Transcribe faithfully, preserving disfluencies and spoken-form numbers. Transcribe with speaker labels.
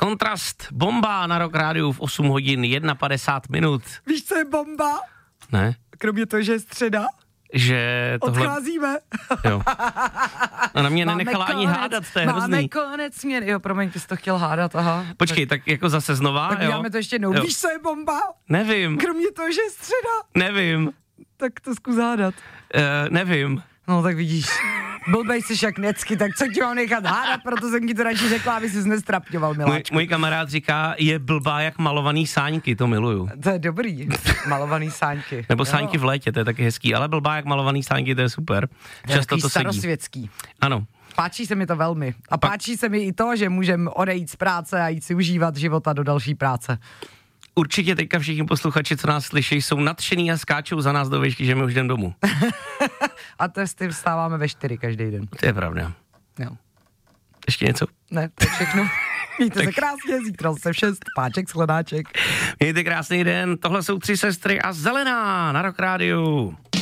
Speaker 1: Kontrast, bomba na Rock Rádiu v osm hodin padesát jedna minut.
Speaker 2: Víš, co je bomba?
Speaker 1: Ne?
Speaker 2: Kromě toho, že je středa.
Speaker 1: Že tohle...
Speaker 2: Odcházíme.
Speaker 1: Jo. A na mě
Speaker 2: Máme
Speaker 1: nenechala
Speaker 2: konec,
Speaker 1: ani hádat, to je
Speaker 2: máme
Speaker 1: hrozný.
Speaker 2: konec směr. Jo, promiň, ty jsi to chtěl hádat, aha.
Speaker 1: Počkej, tak, tak jako zase znova,
Speaker 2: tak
Speaker 1: jo?
Speaker 2: děláme to ještě jednou.
Speaker 1: Jo.
Speaker 2: Víš, co je bomba?
Speaker 1: Nevím.
Speaker 2: Kromě toho, že je středa.
Speaker 1: Nevím.
Speaker 2: Tak to zkus hádat.
Speaker 1: Uh, nevím.
Speaker 2: No tak vidíš. Blbej jsi jak necky, tak co ti mám nechat hádat, proto jsem ti to radši řekla, aby jsi nestrapňoval,
Speaker 1: Můj,
Speaker 2: miláčku.
Speaker 1: můj kamarád říká, je blbá jak malovaný sáňky, to miluju.
Speaker 2: To je dobrý, malovaný sáňky.
Speaker 1: Nebo
Speaker 2: Jo.
Speaker 1: sáňky v létě, to je taky hezký, ale blbá jak malovaný sáňky, to je super.
Speaker 2: To je
Speaker 1: Často
Speaker 2: takový
Speaker 1: to sedí.
Speaker 2: starosvětský.
Speaker 1: Ano.
Speaker 2: Páčí se mi to velmi. A
Speaker 1: Pak-
Speaker 2: páčí se mi i to, že můžeme odejít z práce a jít si užívat života do další práce.
Speaker 1: Určitě teďka všichni posluchači, co nás slyší, jsou nadšený a skáčou za nás do výšky, že my už jdem domů.
Speaker 2: A to s tím vstáváme ve čtyři každý den.
Speaker 1: To je pravda.
Speaker 2: Jo.
Speaker 1: Ještě něco?
Speaker 2: Ne, to je všechno. Mějte se krásně, zítra se v šest, páček, shledáček.
Speaker 1: Mějte krásný den, tohle jsou Tři sestry a Zelená na Rock Rádiu.